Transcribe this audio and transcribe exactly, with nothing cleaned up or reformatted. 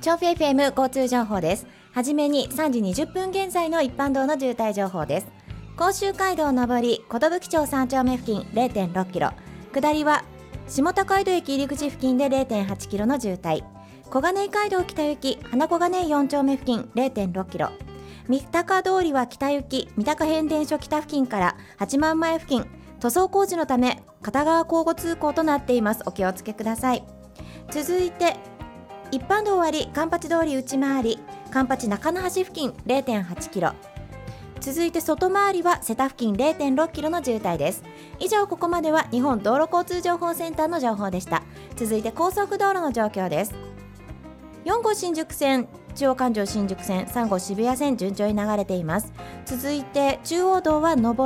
調布 エフエム 交通情報です。はじめにさんじにじゅっぷん現在の一般道の渋滞情報です。甲州街道上り寿町さん丁目付近 れいてんろっキロ、下りは下高井戸駅入り口付近で れいてんはちキロの渋滞、小金井街道北行き花小金井よん丁目付近 れいてんろっキロ、三鷹通りは北行き三鷹変電所北付近から八幡前付近塗装工事のため片側交互通行となっています。お気をつけください。続いて一般道終わり環八通り内回り環八中野橋付近 れいてんはちキロ、続いて外回りは瀬田付近 れいてんろっキロの渋滞です。以上、ここまでは日本道路交通情報センターの情報でした。続いて高速道路の状況です。よん号新宿線、中央環状新宿線、さん号渋谷線順調に流れています。続いて中央道は上